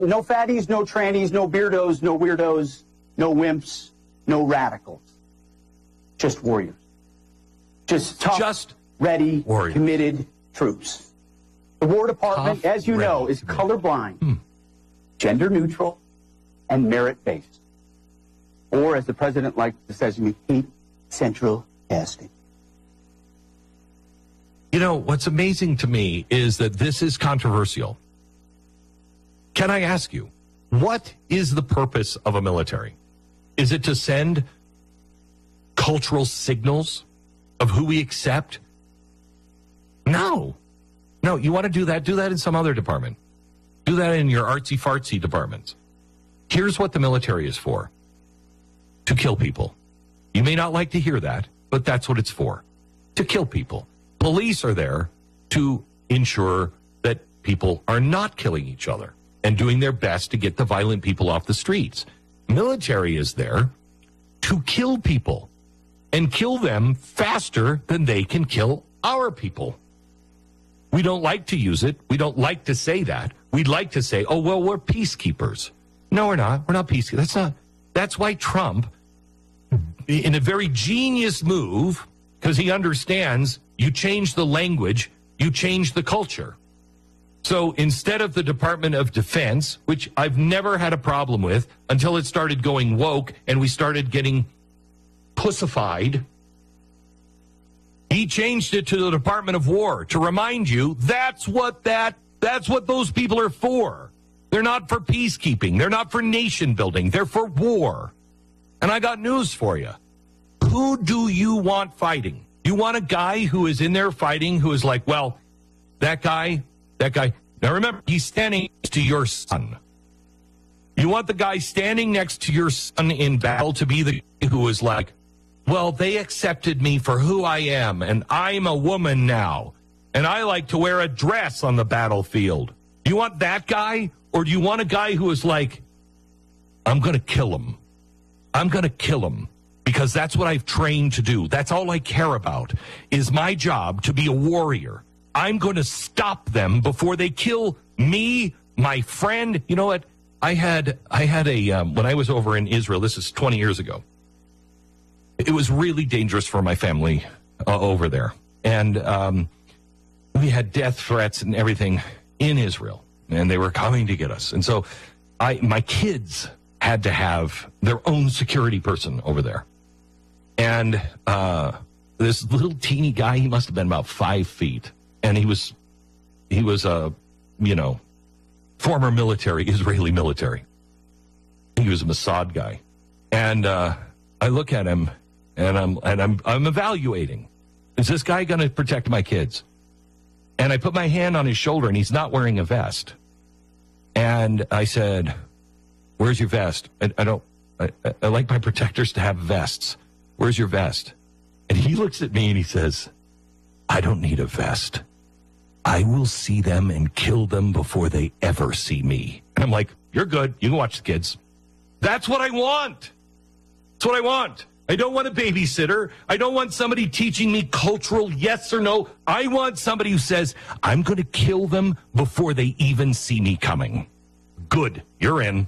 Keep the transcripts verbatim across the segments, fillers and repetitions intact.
No fatties, no trannies, no beardos, no weirdos, no wimps, no radicals. Just warriors. Just tough, Just ready, warriors. committed troops. The War Department, Tough, as you ready, know, is committed. colorblind, Hmm. gender neutral, and merit-based. Or, as the president likes to say to me, hate central casting. You know, what's amazing to me is that this is controversial. Can I ask you, what is the purpose of a military? Is it to send cultural signals of who we accept? No. No, you want to do that? Do that in some other department. Do that in your artsy-fartsy departments. Here's what the military is for. To kill people. You may not like to hear that, but that's what it's for. To kill people. Police are there to ensure that people are not killing each other and doing their best to get the violent people off the streets. Military is there to kill people and kill them faster than they can kill our people. We don't like to use it. We don't like to say that. We'd like to say, oh, well, we're peacekeepers. No, we're not. We're not peacekeepers. That's not. That's why Trump, in a very genius move, because he understands you change the language, you change the culture. So instead of the Department of Defense, which I've never had a problem with until it started going woke and we started getting pussified, he changed it to the Department of War to remind you that's what that that's what those people are for. They're not for peacekeeping. They're not for nation building. They're for war. And I got news for you. Who do you want fighting? You want a guy who is in there fighting who is like, well, that guy, that guy. Now remember, he's standing next to your son. You want the guy standing next to your son in battle to be the guy who is like, well, they accepted me for who I am, and I'm a woman now, and I like to wear a dress on the battlefield. Do you want that guy, or do you want a guy who is like, I'm going to kill him. I'm going to kill him. Because that's what I've trained to do. That's all I care about is my job to be a warrior. I'm going to stop them before they kill me, my friend. You know what? I had I had a, um, when I was over in Israel, this is twenty years ago. It was really dangerous for my family uh, over there. And um, we had death threats and everything in Israel. And they were coming to get us. And so I my kids had to have their own security person over there. And uh, this little teeny guy, he must have been about five feet. And he was, he was a, you know, former military, Israeli military. He was a Mossad guy. And uh, I look at him and I'm, and I'm, I'm evaluating. Is this guy going to protect my kids? And I put my hand on his shoulder and he's not wearing a vest. And I said, where's your vest? I, I don't, I, I like my protectors to have vests. Where's your vest? And he looks at me and he says, I don't need a vest. I will see them and kill them before they ever see me. And I'm like, you're good. You can watch the kids. That's what I want. That's what I want. I don't want a babysitter. I don't want somebody teaching me cultural yes or no. I want somebody who says, I'm going to kill them before they even see me coming. Good. You're in.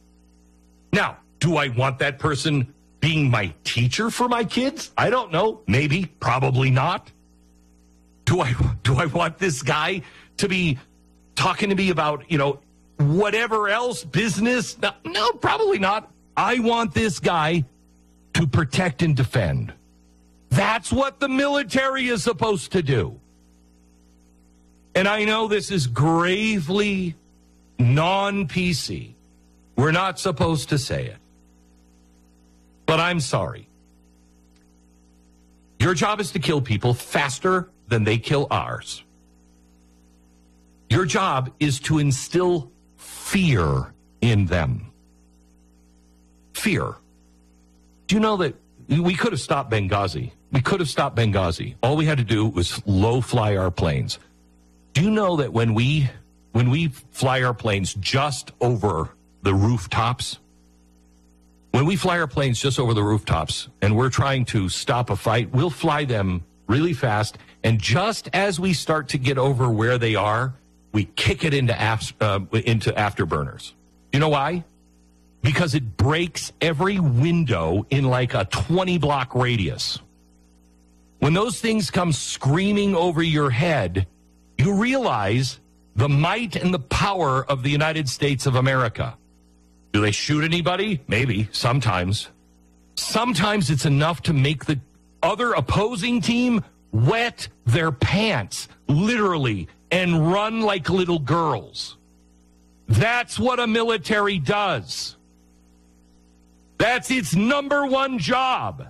Now, do I want that person being my teacher for my kids? I don't know. Maybe, probably not. Do I do I want this guy to be talking to me about, you know, whatever else, business? No, no, probably not. I want this guy to protect and defend. That's what the military is supposed to do. And I know this is gravely non-P C. We're not supposed to say it. But I'm sorry. Your job is to kill people faster than they kill ours. Your job is to instill fear in them. Fear. Do you know that we could have stopped Benghazi? We could have stopped Benghazi. All we had to do was low fly our planes. Do you know that when we when we fly our planes just over the rooftops, when we fly our planes just over the rooftops and we're trying to stop a fight, we'll fly them really fast. And just as we start to get over where they are, we kick it into, af- uh, into afterburners. know why? Because it breaks every window in like a twenty block radius. When those things come screaming over your head, you realize the might and the power of the United States of America. Do they shoot anybody? Maybe, sometimes. Sometimes it's enough to make the other opposing team wet their pants, literally, and run like little girls. That's what a military does. That's its number one job.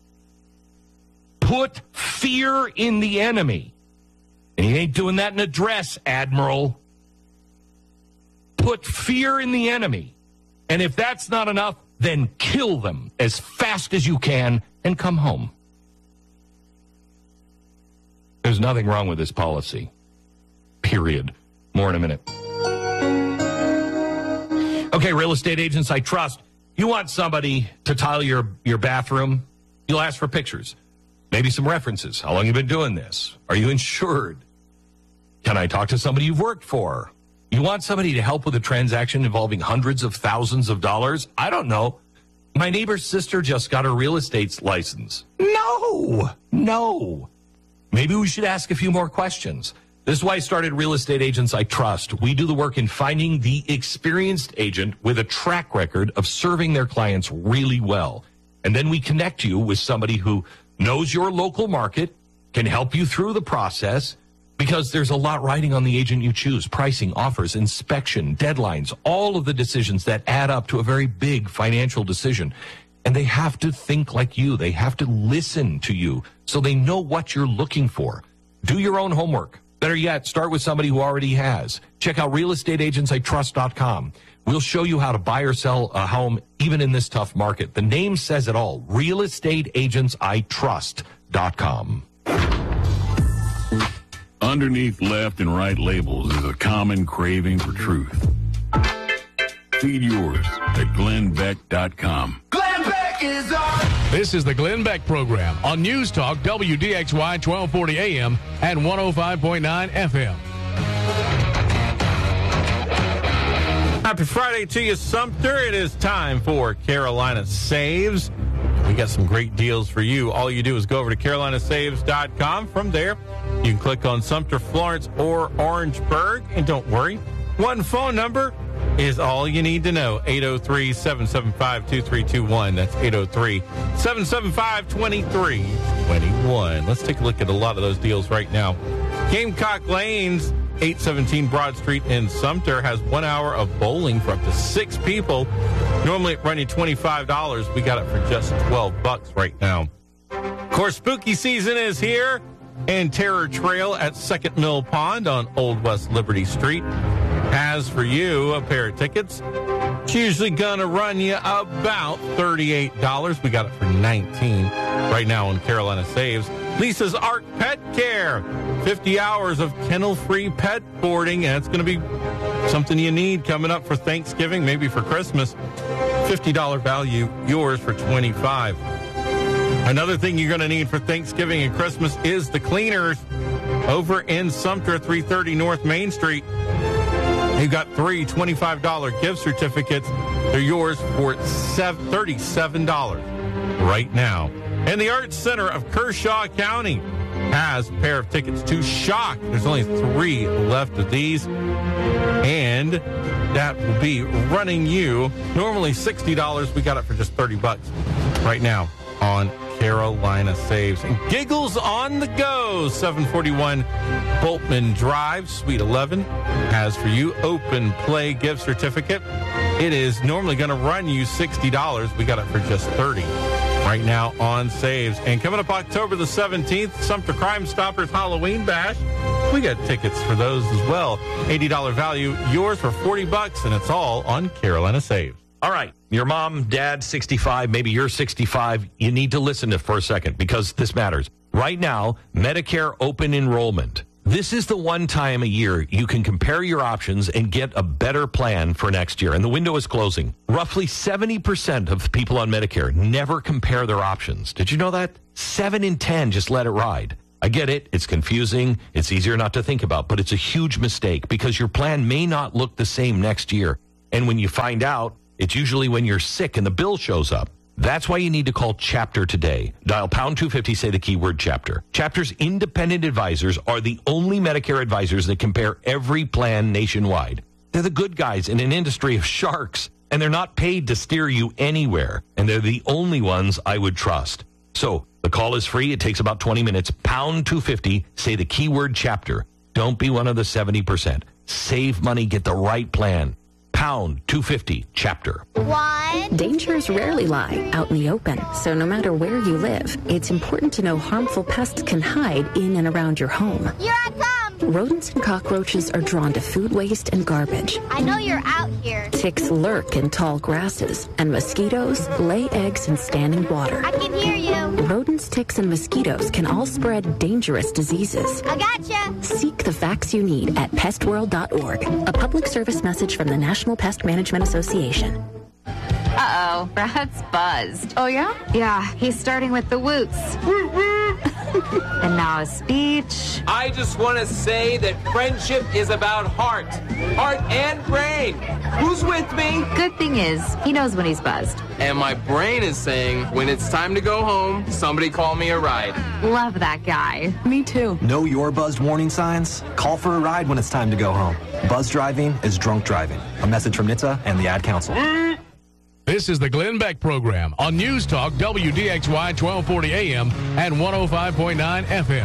Put fear in the enemy. And he ain't doing that in a dress, Admiral. Put fear in the enemy. And if that's not enough, then kill them as fast as you can and come home. There's nothing wrong with this policy. Period. More in a minute. Okay, real estate agents I trust. You want somebody to tile your, your bathroom? You'll ask for pictures. Maybe some references. How long have you been doing this? Are you insured? Can I talk to somebody you've worked for? You want somebody to help with a transaction involving hundreds of thousands of dollars? I don't know. My neighbor's sister just got her real estate license. No, no. Maybe we should ask a few more questions. This is why I started Real Estate Agents I Trust. We do the work in finding the experienced agent with a track record of serving their clients really well. And then we connect you with somebody who knows your local market, can help you through the process, because there's a lot riding on the agent you choose. Pricing, offers, inspection, deadlines, all of the decisions that add up to a very big financial decision. And they have to think like you. They have to listen to you so they know what you're looking for. Do your own homework. Better yet, start with somebody who already has. Check out real estate agents I trust dot com. We'll show you how to buy or sell a home even in this tough market. The name says it all. real estate agents I trust dot com. Underneath left and right labels is a common craving for truth. Feed yours at glenn beck dot com. Glenn Beck is on. This is the Glenn Beck Program on News Talk W D X Y twelve forty A M and one oh five point nine F M. Happy Friday to you, Sumter. It is time for Carolina Saves. We got some great deals for you. All you do is go over to carolina saves dot com. From there, you can click on Sumter, Florence, or Orangeburg. And don't worry, one phone number is all you need to know. eight oh three, seven seven five, two three two one. That's eight oh three, seven seven five, two three two one. Let's take a look at a lot of those deals right now. Gamecock Lanes, eight seventeen Broad Street in Sumter, has one hour of bowling for up to six people. Normally running twenty-five dollars. We got it for just twelve bucks right now. Of course, spooky season is here, and Terror Trail at Second Mill Pond on Old West Liberty Street has for you a pair of tickets. It's usually going to run you about thirty-eight dollars. We got it for nineteen dollars right now on Carolina Saves. Lisa's Ark Pet Care, fifty hours of kennel-free pet boarding, and it's going to be something you need coming up for Thanksgiving, maybe for Christmas. fifty dollars value, yours for twenty-five dollars. Another thing you're going to need for Thanksgiving and Christmas is the cleaners over in Sumter, three thirty North Main Street. You've got three twenty-five dollars gift certificates. They're yours for thirty-seven dollars right now. And the Arts Center of Kershaw County has a pair of tickets to Shock. There's only three left of these. And that will be running you normally sixty dollars. We got it for just thirty bucks right now on Carolina Saves. And Giggles on the Go, seven forty-one Boltman Drive, Suite eleven, has for you open play gift certificate. It is normally going to run you sixty dollars. We got it for just thirty dollars right now on Saves. And coming up October the seventeenth, Sumter Crime Stoppers Halloween Bash. We got tickets for those as well. eighty dollars value, yours for forty bucks, and it's all on Carolina Saves. All right, your mom, dad, sixty-five, maybe you're sixty-five. You need to listen to for a second because this matters. Right now, Medicare open enrollment. This is the one time a year you can compare your options and get a better plan for next year. And the window is closing. Roughly seventy percent of people on Medicare never compare their options. Did you know that? Seven in ten just let it ride. I get it. It's confusing. It's easier not to think about, but it's a huge mistake because your plan may not look the same next year. And when you find out, it's usually when you're sick and the bill shows up. That's why you need to call Chapter today. Dial pound two fifty, say the keyword Chapter. Chapter's independent advisors are the only Medicare advisors that compare every plan nationwide. They're the good guys in an industry of sharks, and they're not paid to steer you anywhere. And they're the only ones I would trust. So the call is free. It takes about twenty minutes. pound two fifty, say the keyword Chapter. Don't be one of the seventy percent. Save money, get the right plan. pound two fifty, Chapter. One. Dangers rarely lie out in the open, so no matter where you live, it's important to know harmful pests can hide in and around your home. Here I come. Rodents and cockroaches are drawn to food waste and garbage. I know you're out here. Ticks lurk in tall grasses, and mosquitoes lay eggs in standing water. I can hear you. Rodents, ticks, and mosquitoes can all spread dangerous diseases. I gotcha. Seek the facts you need at pest world dot org. A public service message from the National Pest Management Association. Uh-oh, Brad's buzzed. Oh, yeah? Yeah, he's starting with the whoops. And now a speech. I just want to say that friendship is about heart. Heart and brain. Who's with me? Good thing is, he knows when he's buzzed. And my brain is saying, when it's time to go home, somebody call me a ride. Love that guy. Me too. Know your buzzed warning signs? Call for a ride when it's time to go home. Buzz driving is drunk driving. A message from N H T S A and the Ad Council. This is the Glenn Beck Program on News Talk W D X Y twelve forty A M and one oh five point nine F M.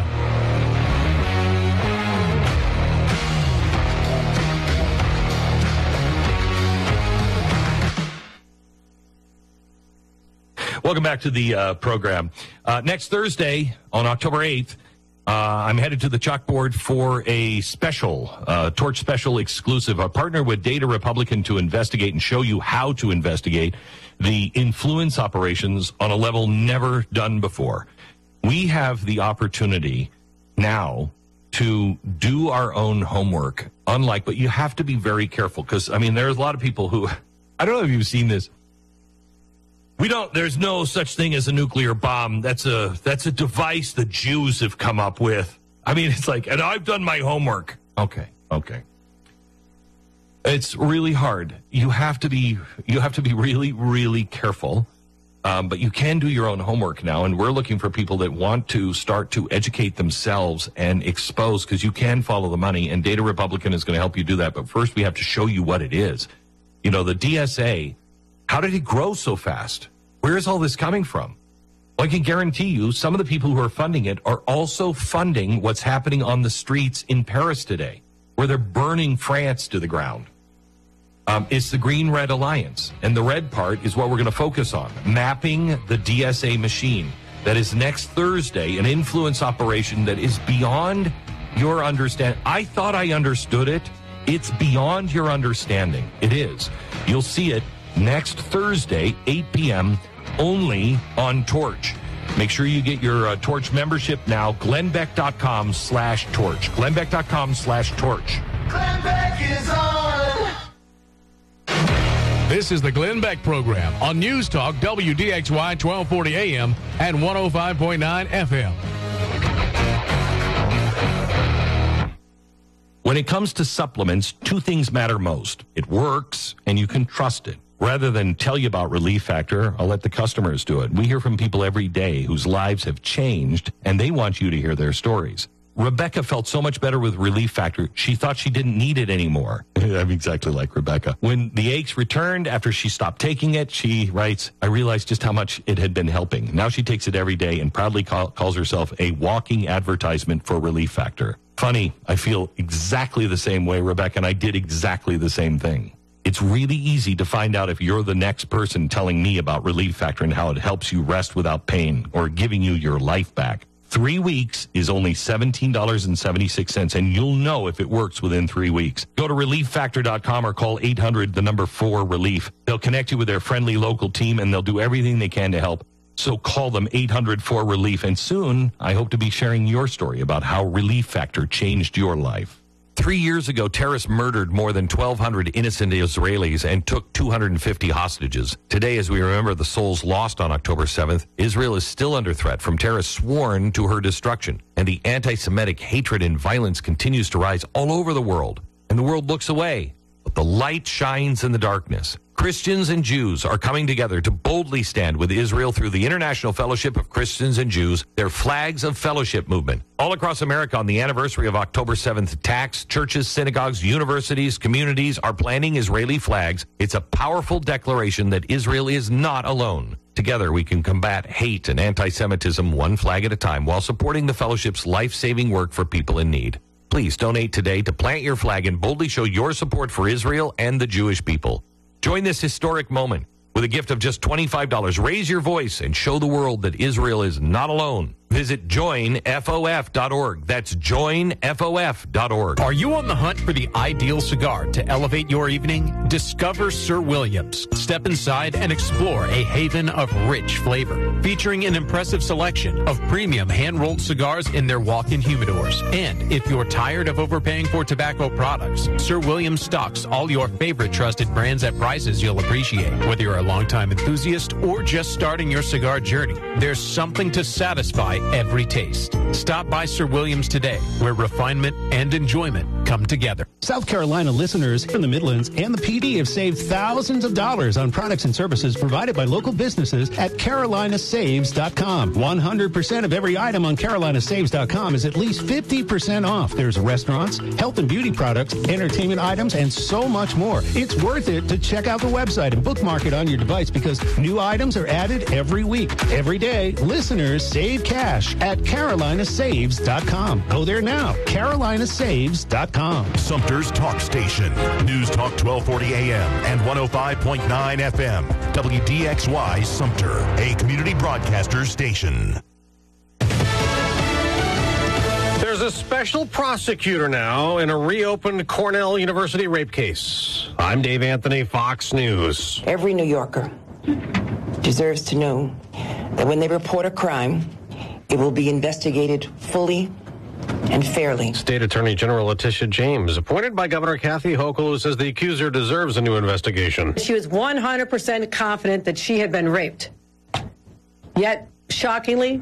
Welcome back to the uh, program. Uh, next Thursday, on October eighth, Uh, I'm headed to the chalkboard for a special, uh, Torch Special exclusive, a partner with Data Republican to investigate and show you how to investigate the influence operations on a level never done before. We have the opportunity now to do our own homework, unlike, but you have to be very careful because, I mean, there's a lot of people who, I don't know if you've seen this. We don't, there's no such thing as a nuclear bomb. That's a, that's a device the Jews have come up with. I mean, it's like, and I've done my homework. Okay. Okay. It's really hard. You have to be, you have to be really, really careful. Um, but you can do your own homework now. And we're looking for people that want to start to educate themselves and expose, because you can follow the money, and Data Republican is going to help you do that. But first we have to show you what it is. You know, the D S A, how did it grow so fast? Where is all this coming from? Well, I can guarantee you some of the people who are funding it are also funding what's happening on the streets in Paris today, where they're burning France to the ground. Um, it's the Green-Red Alliance, and the red part is what we're going to focus on, mapping the D S A machine. That is next Thursday, an influence operation that is beyond your understanding. I thought I understood it. It's beyond your understanding. It is. You'll see it next Thursday, eight p.m., only on Torch. Make sure you get your uh, Torch membership now, glennbeck.com slash torch. glennbeck.com slash torch. Glenn Beck is on. This is the Glenn Beck Program on News Talk W D X Y twelve forty A M and one oh five point nine F M. When it comes to supplements, two things matter most. It works, and you can trust it. Rather than tell you about Relief Factor, I'll let the customers do it. We hear from people every day whose lives have changed, and they want you to hear their stories. Rebecca felt so much better with Relief Factor, she thought she didn't need it anymore. I'm exactly like Rebecca. When the aches returned after she stopped taking it, she writes, I realized just how much it had been helping. Now she takes it every day and proudly call, calls herself a walking advertisement for Relief Factor. Funny, I feel exactly the same way, Rebecca, and I did exactly the same thing. It's really easy to find out if you're the next person telling me about Relief Factor and how it helps you rest without pain or giving you your life back. Three weeks is only seventeen dollars and seventy-six cents, and you'll know if it works within three weeks. Go to relief factor dot com or call eight hundred, the number four, relief. They'll connect you with their friendly local team, and they'll do everything they can to help. So call them eight hundred, four, relief, and soon I hope to be sharing your story about how Relief Factor changed your life. Three years ago, terrorists murdered more than twelve hundred innocent Israelis and took two hundred fifty hostages. Today, as we remember the souls lost on October seventh, Israel is still under threat from terrorists sworn to her destruction. And the anti-Semitic hatred and violence continues to rise all over the world. And the world looks away. But The light shines in the darkness. Christians and Jews are coming together to boldly stand with Israel through the International Fellowship of Christians and Jews, their Flags of Fellowship movement. All across America on the anniversary of October seventh attacks, churches, synagogues, universities, communities are planting Israeli flags. It's a powerful declaration that Israel is not alone. Together we can combat hate and anti-Semitism one flag at a time while supporting the fellowship's life-saving work for people in need. Please donate today to plant your flag and boldly show your support for Israel and the Jewish people. Join this historic moment with a gift of just twenty-five dollars. Raise your voice and show the world that Israel is not alone. Visit join F O F dot org. That's join F O F dot org. Are you on the hunt for the ideal cigar to elevate your evening? Discover Sir Williams. Step inside and explore a haven of rich flavor, featuring an impressive selection of premium hand-rolled cigars in their walk-in humidors. And if you're tired of overpaying for tobacco products, Sir Williams stocks all your favorite trusted brands at prices you'll appreciate. Whether you're a longtime enthusiast or just starting your cigar journey, there's something to satisfy every taste. Stop by Sir Williams today, where refinement and enjoyment come together. South Carolina listeners from the Midlands and the P D have saved thousands of dollars on products and services provided by local businesses at Carolina Saves dot com. one hundred percent of every item on Carolina Saves dot com is at least fifty percent off. There's restaurants, health and beauty products, entertainment items, and so much more. It's worth it to check out the website and bookmark it on your device because new items are added every week. Every day, listeners save cash at Carolina Saves dot com. Go there now, Carolina Saves dot com. Sumter's Talk Station. News Talk twelve forty A M and one oh five point nine F M. W D X Y Sumter, a community broadcaster station. There's a special prosecutor now in a reopened Cornell University rape case. I'm Dave Anthony, Fox News. Every New Yorker deserves to know that when they report a crime, it will be investigated fully and fairly. State Attorney General Letitia James, appointed by Governor Kathy Hochul, who says the accuser deserves a new investigation. She was one hundred percent confident that she had been raped. Yet, shockingly,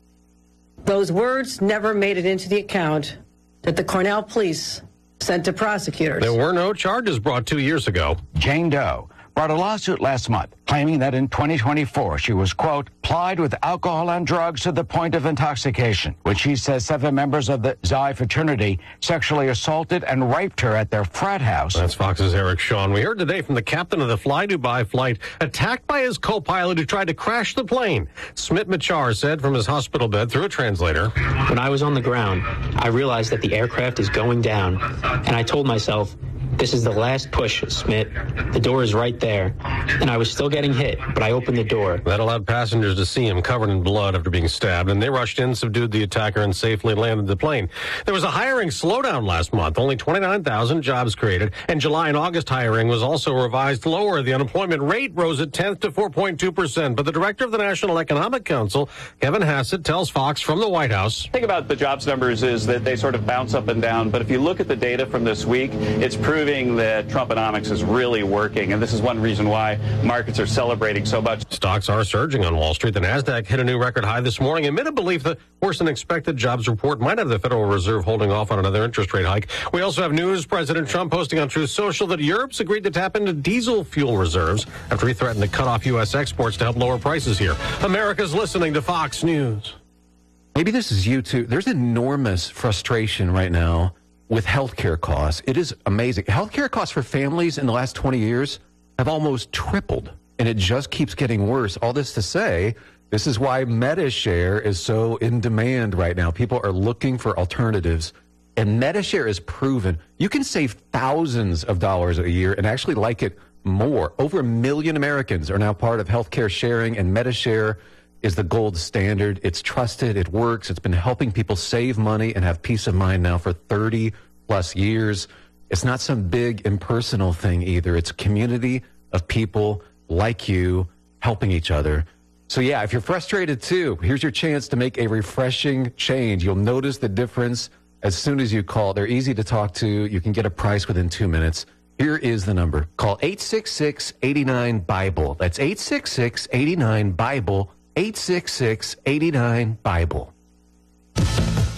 those words never made it into the account that the Cornell police sent to prosecutors. There were no charges brought two years ago. Jane Doe brought a lawsuit last month claiming that in twenty twenty-four she was, quote, plied with alcohol and drugs to the point of intoxication, when she says seven members of the Xi fraternity sexually assaulted and raped her at their frat house. That's Fox's Eric Shawn. We heard today from the captain of the Fly Dubai flight attacked by his co-pilot who tried to crash the plane. Smit Machar said from his hospital bed through a translator. When I was on the ground, I realized that the aircraft is going down, and I told myself, this is the last push, Smit. The door is right there. And I was still getting hit, but I opened the door. That allowed passengers to see him covered in blood after being stabbed, and they rushed in, subdued the attacker, and safely landed the plane. There was a hiring slowdown last month. Only twenty-nine thousand jobs created, and July and August hiring was also revised lower. The unemployment rate rose at tenth to four point two percent. But the director of the National Economic Council, Kevin Hassett, tells Fox from the White House. The thing about the jobs numbers is that they sort of bounce up and down, but if you look at the data from this week, it's proving that Trumponomics is really working, and this is one reason why markets are celebrating so much. Stocks are surging on Wall Street. The Nasdaq hit a new record high this morning amid a belief that worse than expected jobs report might have the Federal Reserve holding off on another interest rate hike. We also have news. President Trump posting on Truth Social that Europe's agreed to tap into diesel fuel reserves after he threatened to cut off U S exports to help lower prices here. America's listening to Fox News. Maybe this is you too. There's enormous frustration right now with healthcare costs. It is amazing. Healthcare costs for families in the last twenty years have almost tripled, and it just keeps getting worse. All this to say, this is why MediShare is so in demand right now. People are looking for alternatives, and MediShare is proven. You can save thousands of dollars a year and actually like it more. Over a million Americans are now part of healthcare sharing, and MediShare is the gold standard. It's trusted. It works. It's been helping people save money and have peace of mind now for thirty plus years. It's not some big impersonal thing either. It's a community of people like you helping each other. So yeah, if you're frustrated too, here's your chance to make a refreshing change. You'll notice the difference as soon as you call. They're easy to talk to. You can get a price within two minutes. Here is the number. Call eight six six, eight nine, BIBLE. That's eight six six, eight nine, BIBLE. eight six six, eight nine, BIBLE.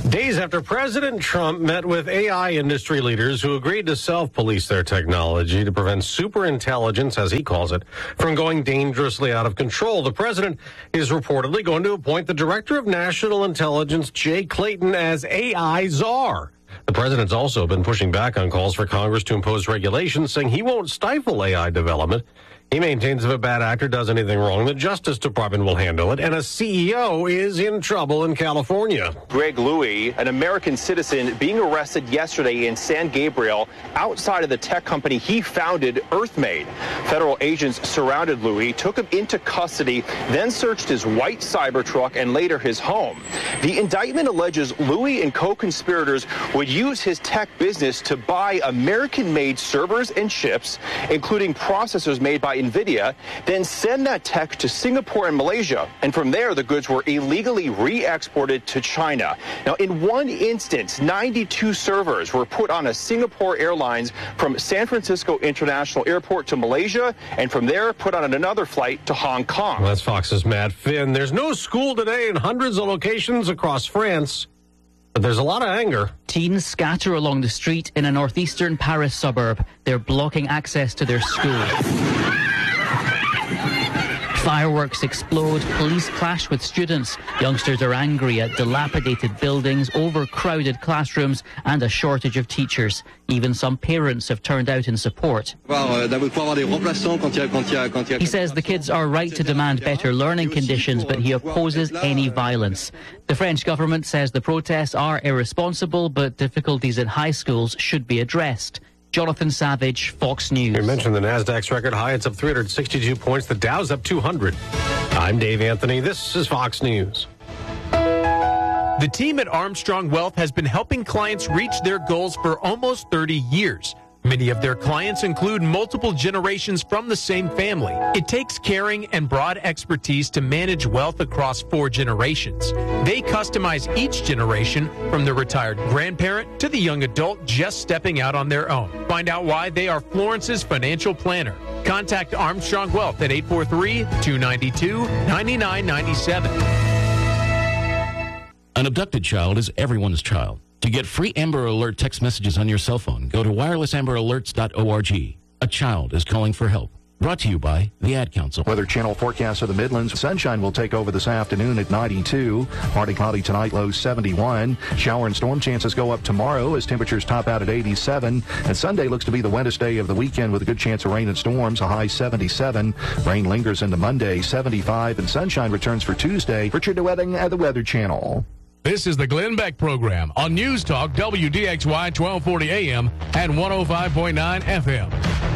Days after President Trump met with A I industry leaders who agreed to self-police their technology to prevent superintelligence, as he calls it, from going dangerously out of control, the president is reportedly going to appoint the director of national intelligence, Jay Clayton, as A I czar. The president's also been pushing back on calls for Congress to impose regulations, saying he won't stifle A I development. He maintains if a bad actor does anything wrong, the Justice Department will handle it, and a C E O is in trouble in California. Greg Louie, an American citizen, being arrested yesterday in San Gabriel outside of the tech company he founded, Earthmade. Federal agents surrounded Louie, took him into custody, then searched his white Cybertruck and later his home. The indictment alleges Louie and co-conspirators would use his tech business to buy American-made servers and chips, including processors made by NVIDIA, then send that tech to Singapore and Malaysia. And from there, the goods were illegally re-exported to China. Now, in one instance, ninety-two servers were put on a Singapore Airlines from San Francisco International Airport to Malaysia, and from there, put on another flight to Hong Kong. Well, that's Fox's Matt Finn. There's no school today in hundreds of locations across France. But there's a lot of anger. Teens scatter along the street in a northeastern Paris suburb. They're blocking access to their school. Fireworks explode, police clash with students. Youngsters are angry at dilapidated buildings, overcrowded classrooms, and a shortage of teachers. Even some parents have turned out in support. He says the kids are right to demand better learning conditions, but he opposes any violence. The French government says the protests are irresponsible, but difficulties in high schools should be addressed. Jonathan Savage, Fox News. You mentioned the Nasdaq's record high. It's up three hundred sixty-two points. The Dow's up two hundred. I'm Dave Anthony. This is Fox News. The team at Armstrong Wealth has been helping clients reach their goals for almost thirty years. Many of their clients include multiple generations from the same family. It takes caring and broad expertise to manage wealth across four generations. They customize each generation, from the retired grandparent to the young adult just stepping out on their own. Find out why they are Florence's financial planner. Contact Armstrong Wealth at eight four three, two nine two, nine nine nine seven. An abducted child is everyone's child. To get free Amber Alert text messages on your cell phone, go to wireless amber alerts dot org. A child is calling for help. Brought to you by the Ad Council. Weather Channel forecast of the Midlands. Sunshine will take over this afternoon at ninety-two. Partly cloudy tonight, low seventy-one. Shower and storm chances go up tomorrow as temperatures top out at eighty-seven. And Sunday looks to be the wettest day of the weekend with a good chance of rain and storms, a high seventy-seven. Rain lingers into Monday, seventy-five. And sunshine returns for Tuesday. Richard DeWetting at the Weather Channel. This is the Glenn Beck Program on News Talk W D X Y twelve forty A M and one oh five point nine F M.